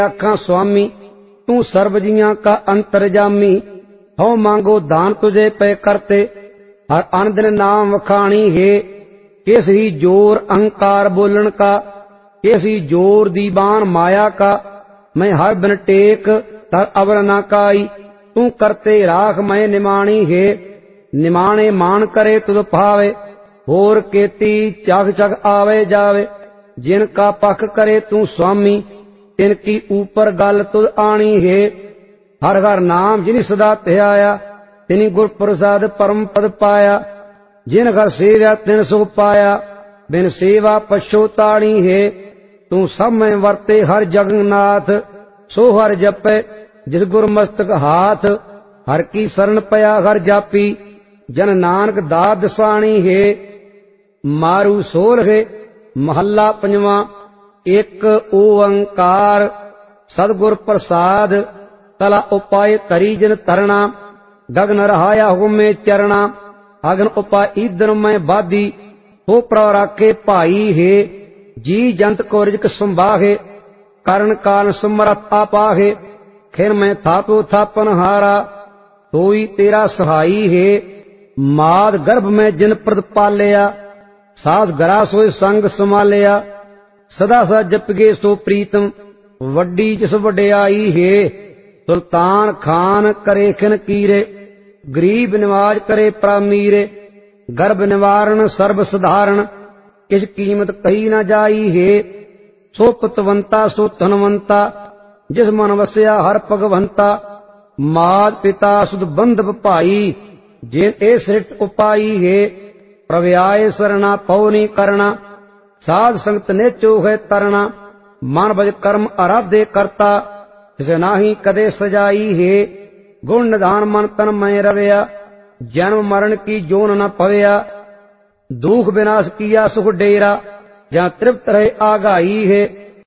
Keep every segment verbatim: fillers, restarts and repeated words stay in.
आखा स्वामी तू सर्व जियां का अंतर्जामी। हो मांगो दान तुझे पे करते हर अन दिन नाम वखाणी है। किस ही जोर अहंकार बोलन का किस ही जोर दीवान माया का। मैं हर बिन टेक तर अवर ना काई तू करते राख मैं निमाणी है। निमाणे मान करे तुझ भावे होर केती चग चग आवे जावे। जिनका पख करे तू स्वामी तिनकी ऊपर गल तुझ आनी है। हर हर नाम जिन सदा ध्याया तिनि गुर प्रसाद परम पद पाया। जिन घर सेव्या तिन सुख पाया बिन सेवा पछोताणी है। तू सब में वर्ते हर जगन्नाथ सो हर जपे जिस गुर मस्तक हाथ। हर की शरण पया हर जापी जन नानक दात दसाणी है। मारू सोल है महला पंजवा। एक ओंकार सदगुर प्रसाद तला उपाय करी जन तरना। गगन रहाया हो में चरना अगन उपाय इधर में बादी हो प्र राखे भाई है। जी जंत को रिजक संभागे करण काल समरथ आपाहे। खिर में थापो थापन हारा होई तेरा सहाई है। माद गर्भ में जिन प्रद पालिया सास गरा सोय संग संभालिया। सदा सदा जपगे सो प्रीतम वड्डी जिस वड्याई है। सुल्तान खान करे खिन कीरे गरीब निवाज करे प्रामीरे। गर्भ निवारण सर्व साधारण किस कीमत कही न जाई है। सो पुतवंता सो धनवंता जिस मन वसया हर भगवंता। मात पिता सुध बंधव भाई जिन ए सृष्ट उपाई है। प्रव्याय सरना पौनी करना साध संगत ने चो है तरना। मन भज कर्म आराध्य करता जिसे नाही कदे सजाई है। गुण निधान मन तन में रवया जन्म मरण की जोन न पवया। दुख विनाश किया सुख डेरा जहाँ तृप्त रहे आगाई है।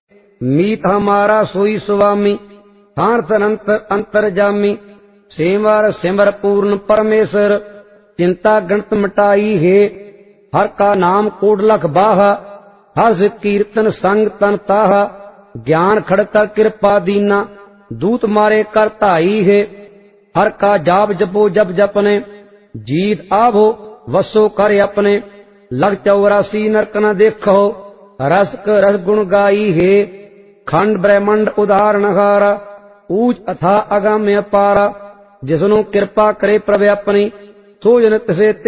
मीत हमारा सोई स्वामी हार्थ अंतर अंतरजामी। सेवार सिमर पूर्ण परमेश्वर चिंता गणत मिटाई है। हर का नाम कोड लख बाहा हर्ष कीर्तन संग तन ताहा। ज्ञान खड़कर कृपा दीना दूत मारे कर ताई है। हर का जाप जपो जप जपने जीत आवो वसो कर अपने। लग चौरासी नरक न देखो रस क रस गुण गाई है। खंड ब्रह्मंड उदाहरण हारा ऊच अथा अगम्य पारा। जिसनु कृपा करे प्रभ अपनी सो जन तिसे